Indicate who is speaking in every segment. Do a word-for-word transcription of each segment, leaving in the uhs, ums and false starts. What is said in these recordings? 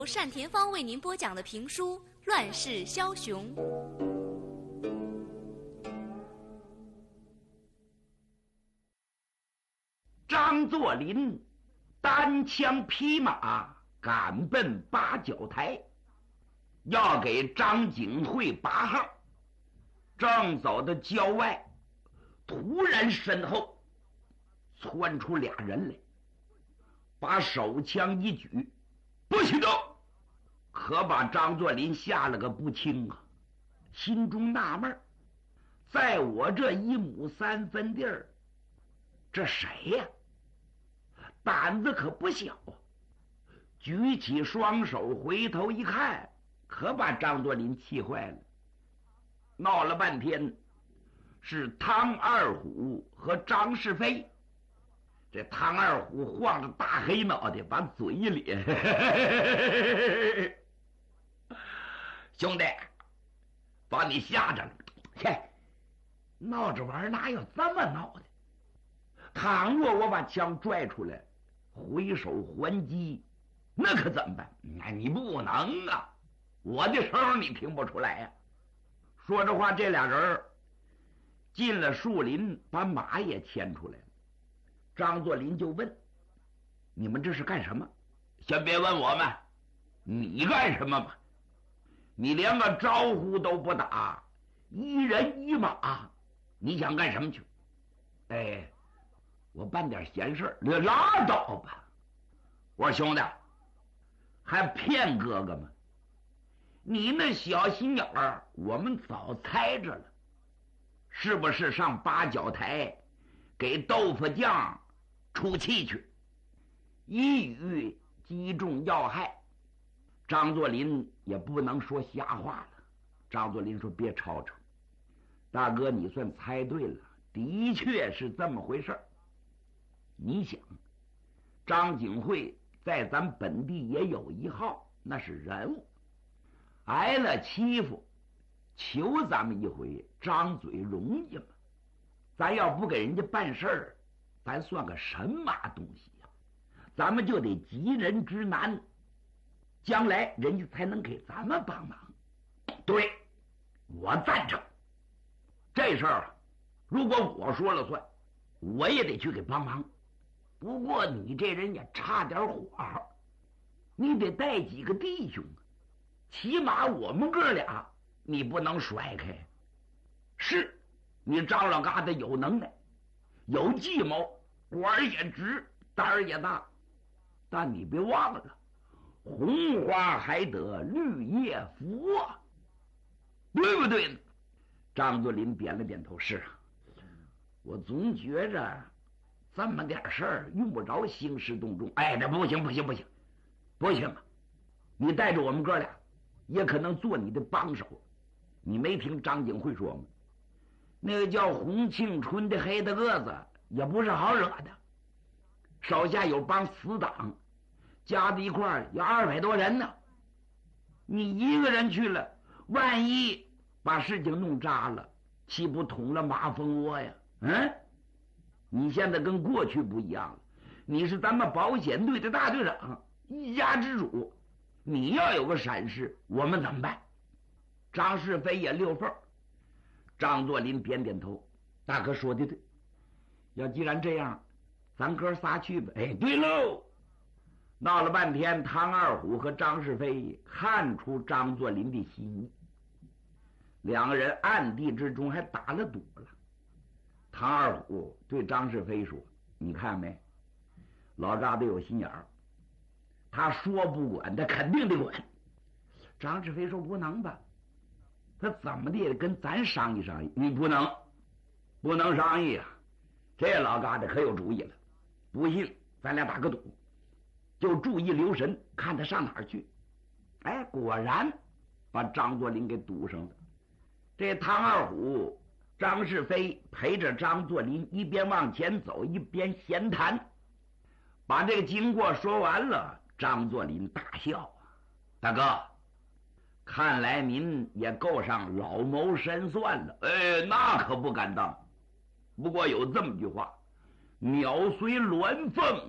Speaker 1: 单田芳为您播讲的评书《乱世枭雄》。
Speaker 2: 张作霖单枪匹马赶奔八角台，要给张景惠拔号。正走到郊外，突然身后窜出俩人来，把手枪一举，不许动！可把张作霖吓了个不轻啊，心中纳闷，在我这一亩三分地儿，这谁呀、啊？胆子可不小啊！举起双手回头一看，可把张作霖气坏了。闹了半天是汤二虎和张世飞。这汤二虎晃着大黑脑袋，把嘴一咧，兄弟，把你吓着了。切，闹着玩哪有这么闹的？倘若我把枪拽出来，回手还击，那可怎么办？那你不能啊！我的声你听不出来呀、啊。说着话，这俩人进了树林，把马也牵出来了。张作霖就问：“你们这是干什么？”先别问我们，你干什么嘛？你连个招呼都不打，一人一马，你想干什么去？哎，我办点闲事，你拉倒吧。我说兄弟，还骗哥哥吗？你那小心眼儿，我们早猜着了，是不是上八角台给豆腐匠出气去？一语击中要害。张作霖也不能说瞎话了。张作霖说：“别吵吵，大哥，你算猜对了，的确是这么回事。你想，张景惠在咱本地也有一号，那是人物，挨了欺负，求咱们一回，张嘴容易吗？咱要不给人家办事儿，咱算个什么东西呀、啊？咱们就得急人之难，将来人家才能给咱们帮忙。对，我赞成。这事儿如果我说了算，我也得去给帮忙。不过你这人也差点火候，你得带几个弟兄，起码我们哥俩你不能甩开。是，你张老疙瘩有能耐，有计谋，官儿也直，胆儿也大，但你别忘了，红花还得绿叶扶啊，对不对呢？张作霖点了点头，是啊，我总觉着这么点事儿用不着兴师动众。哎，这不行不行不行不行啊！你带着我们哥俩，也可能做你的帮手。你没听张景惠说吗？那个叫洪庆春的黑大个子也不是好惹的，手下有帮死党，加在一块儿有二百多人呢。你一个人去了，万一把事情弄渣了，岂不捅了马蜂窝呀？嗯，你现在跟过去不一样了，你是咱们保险队的大队长，一家之主，你要有个闪失，我们怎么办？张世飞也溜缝。张作霖点点头，大哥说的对，要既然这样，咱哥仨去吧。哎，对喽。闹了半天，汤二虎和张世飞看出张作霖的心意，两个人暗地之中还打了赌了。汤二虎对张世飞说：“你看没，老疙瘩有心眼儿，他说不管，他肯定得管。”张世飞说：“不能吧？他怎么的也得跟咱商议商议。”你不能，不能商议啊！这老疙瘩可有主意了。不信，咱俩打个赌，就注意留神，看他上哪儿去。哎，果然把张作霖给堵上了。这汤二虎、张世飞陪着张作霖一边往前走，一边闲谈。把这个经过说完了，张作霖大笑啊：“大哥，看来您也够上老谋深算了。哎，那可不敢当。不过有这么句话：鸟随鸾凤，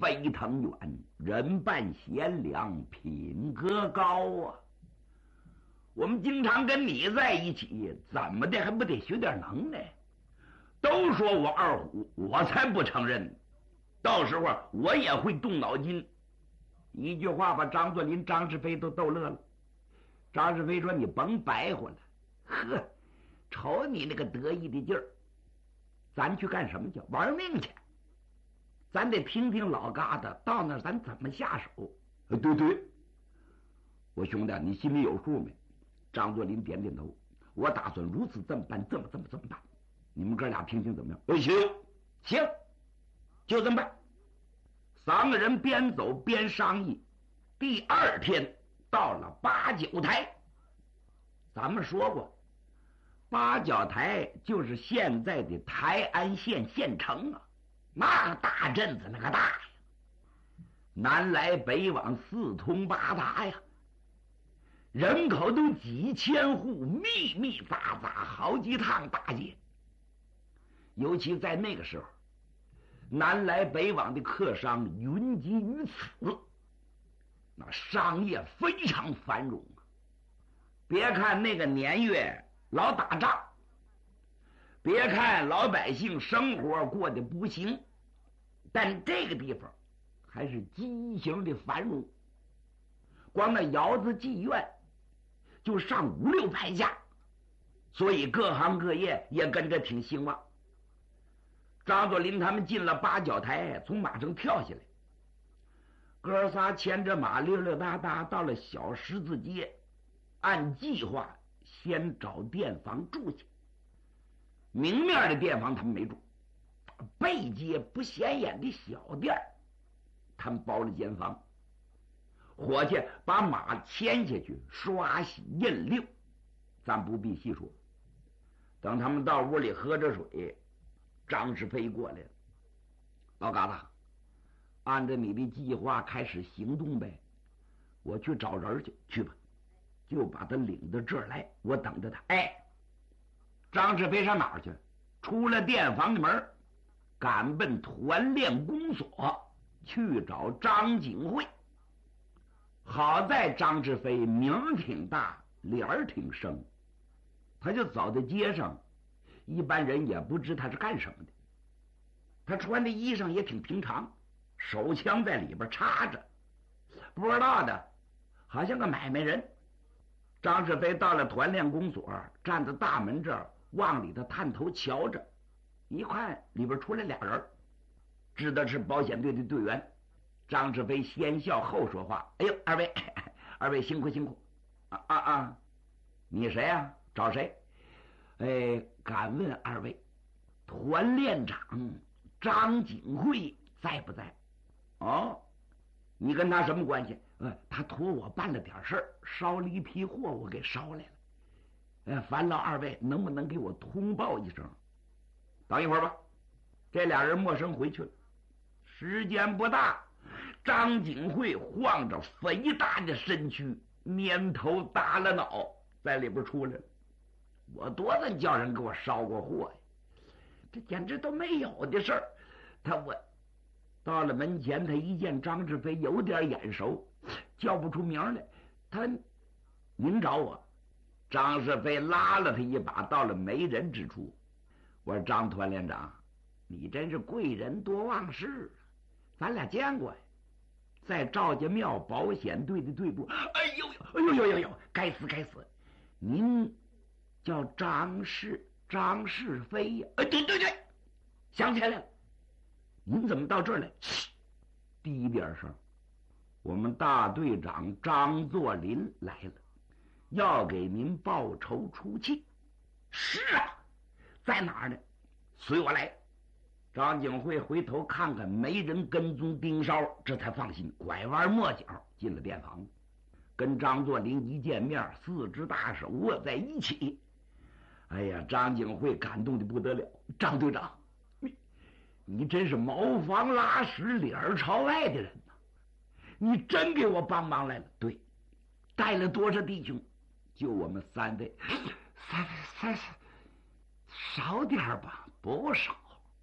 Speaker 2: 飞腾远，人扮贤良，品格高啊。我们经常跟你在一起，怎么的还不得学点能耐？都说我二虎，我才不承认。到时候我也会动脑筋。一句话把张作霖、张世飞都逗乐了。张世飞说：“你甭白活了，呵，瞅你那个得意的劲儿，咱去干什么去？玩命去！咱得听听老疙瘩到那儿咱怎么下手。”呃，对对，我兄弟，你心里有数没？张作霖点点头，我打算如此这么办，这么这么这么办。你们哥俩听听怎么样？哎，行行，就这么办。三个人边走边商议。第二天到了八角台，咱们说过，八角台就是现在的台安县县城啊，那个大镇子那个大呀，南来北往，四通八达呀，人口都几千户，密密匝匝，好几趟大街。尤其在那个时候，南来北往的客商云集于此，那商业非常繁荣啊。别看那个年月老打仗，别看老百姓生活过得不行，但这个地方还是畸形的繁荣。光那窑子妓院就上五六百家，所以各行各业也跟着挺兴旺。张作霖他们进了八角台，从马上跳下来，哥仨牵着马溜溜达达到了小十字街，按计划先找店房住去。明面的店房他们没住，背街不显眼的小店他们包了间房。伙计把马牵下去，刷洗印溜，咱不必细说。等他们到屋里喝着水，张世飞过来了。老疙瘩，按照你的计划开始行动呗。我去找人去，去吧，就把他领到这儿来，我等着他。哎，张世飞上哪儿去？出了店房的门，赶奔团练公所去找张景惠。好在张世飞名儿挺大，脸儿挺生，他就走在街上，一般人也不知他是干什么的。他穿的衣裳也挺平常，手枪在里边插着，不知道的好像个买卖人。张世飞到了团练公所，站在大门这儿往里头探头瞧着，一看里边出来俩人，知道是保险队的队员。张世飞先笑后说话：“哎呦，二位，二位辛苦辛苦！啊啊啊！你谁呀、啊？找谁？哎，敢问二位，团练长张景惠在不在？哦，你跟他什么关系？呃，他托我办了点事儿，捎了一批货，我给捎来了。呃，烦劳二位能不能给我通报一声？等一会儿吧。”这俩人陌生回去了。时间不大，张景惠晃着肥大的身躯，蔫头耷了脑，在里边出来了。我多次叫人给我捎过货呀，这简直都没有的事儿。他我到了门前，他一见张世飞有点眼熟，叫不出名来。他，您找我？张世飞拉了他一把，到了没人之处。我说：“张团连长，你真是贵人多忘事，咱俩见过呀，在赵家庙保险队的队部。”哎呦哎呦呦呦呦，该死该死！您叫张世张世飞呀？哎，对对对，想起来了。您怎么到这儿来？低点声，我们大队长张作霖来了，要给您报仇出气。是啊，在哪儿呢？随我来。张景惠回头看看没人跟踪盯梢，这才放心，拐弯抹角进了店房，跟张作霖一见面，四只大手握在一起。哎呀，张景惠感动的不得了。张队长，你你真是茅房拉屎脸朝外的人呐！你真给我帮忙来了。对，带了多少弟兄？就我们三位。三三少点吧，不少。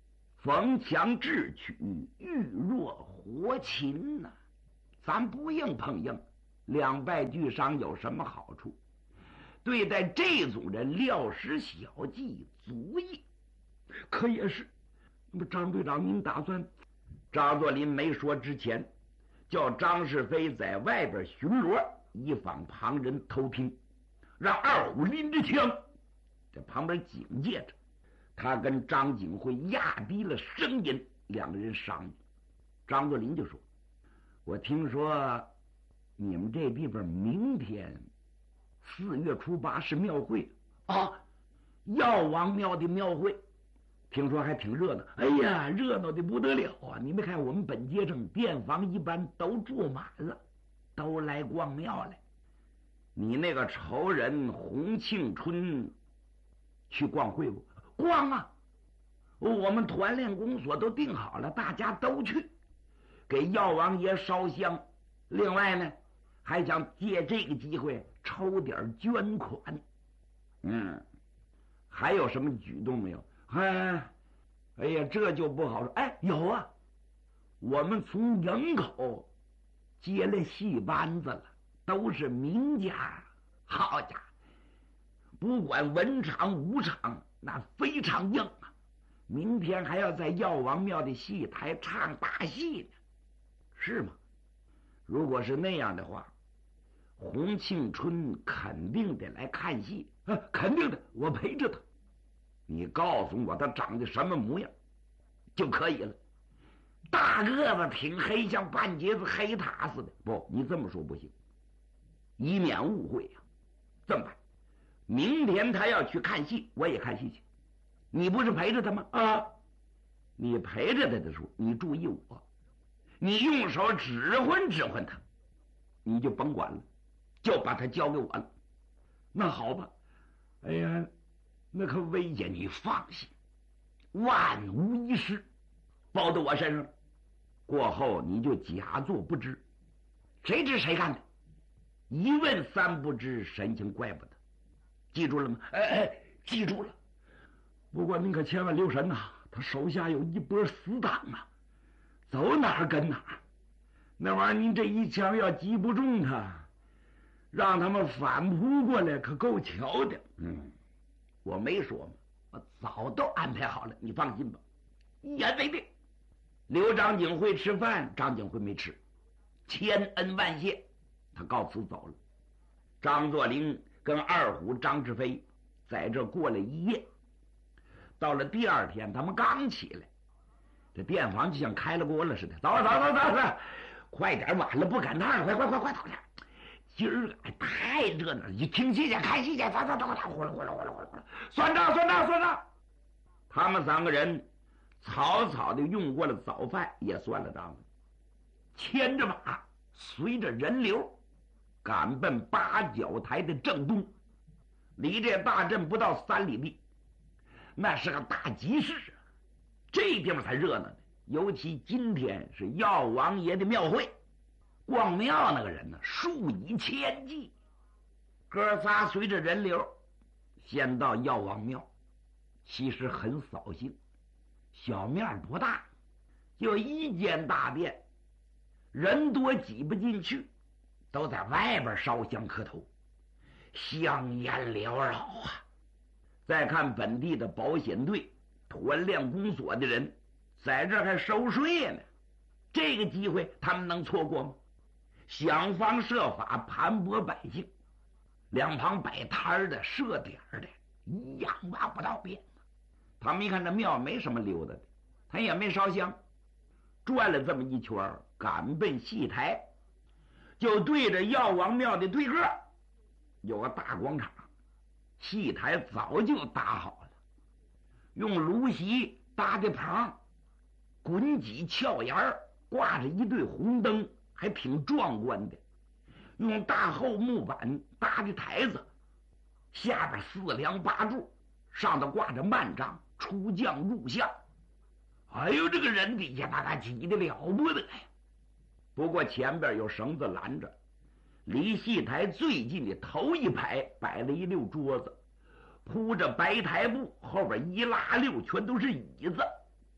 Speaker 2: 逢强智取，遇弱活擒呐、啊！咱不硬碰硬，两败俱伤有什么好处？对待这种人，料实小计足矣。可也是，那么张队长，您打算？张作霖没说之前，叫张世飞在外边巡逻，以防旁人偷听，让二虎拎着枪在旁边警戒着。他跟张景辉压低了声音，两个人商议。张作霖就说：“我听说你们这地方明天四月初八是庙会啊，药王庙的庙会，听说还挺热闹。哎呀，热闹的不得了啊！你没看我们本街上店房一般都住满了，都来逛庙来。你那个仇人洪庆春去逛会不？逛啊！我们团练公所都定好了，大家都去给药王爷烧香。另外呢，还想借这个机会抽点捐款。嗯，还有什么举动没有？哎，哎呀，这就不好说。哎，有啊，我们从营口接了戏班子了，都是名家。好家伙，不管文场武场，那非常硬啊！明天还要在药王庙的戏台唱大戏呢，是吗？如果是那样的话，洪庆春肯定得来看戏啊，肯定的，我陪着他。你告诉我他长得什么模样就可以了。大个子挺黑，像半截子黑塔似的。不，你这么说不行，以免误会呀、啊。这么办？明天他要去看戏，我也看戏去。你不是陪着他吗？啊，你陪着他的时候，你注意我，你用手指挥指挥他，你就甭管了，就把他交给我了。那好吧，哎呀，那可危险，你放心，万无一失，包到我身上。过后你就假作不知，谁知谁干的？一问三不知，神情怪不得。记住了吗？哎哎，记住了。不过您可千万留神呐、啊，他手下有一波死党啊，走哪儿跟哪儿。那玩意儿您这一枪要击不中他，让他们反扑过来，可够巧的。嗯，我没说嘛，我早都安排好了，你放心吧，一言为定。留张景辉吃饭，张景辉没吃，千恩万谢，他告辞走了。张作霖跟二虎张志飞在这过了一夜。到了第二天，他们刚起来，这店房就像开了锅了似的。走走走走走，快点，晚了不赶趟，快快快快走点。今儿个太热闹了，你听戏去，看戏去，走走走走，呼啦呼啦呼啦呼啦，算账算账算账。他们三个人草草的用过了早饭，也算了账了，牵着马，随着人流，赶奔八角台的正东，离这大镇不到三里地。那是个大集市啊，这地方才热闹呢。尤其今天是药王爷的庙会，逛庙那个人呢数以千计。哥仨随着人流先到药王庙，其实很扫兴，小庙不大，就一间大殿，人多挤不进去，都在外边烧香磕头，香烟缭绕啊。再看本地的保险队、团练公所的人，在这还收税呢。这个机会他们能错过吗？想方设法盘剥百姓，两旁摆摊的、设点的，一样挖不到边。他们一看这庙没什么溜达的，他也没烧香，转了这么一圈，赶奔戏台，就对着药王庙的对个有个大广场。戏台早就搭好了，用芦席搭的棚，滚几翘檐儿，挂着一对红灯，还挺壮观的。用大厚木板搭的台子，下边四梁八柱，上头挂着幔帐，出将入相。哎呦，这个人底下那个挤得了不得呀！不过前边有绳子拦着。离戏台最近的头一排摆了一溜桌子，铺着白台布，后边一拉溜全都是椅子。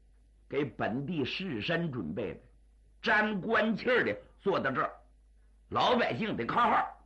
Speaker 2: 给本地士绅准备的，沾官气儿的坐到这儿，老百姓得看号。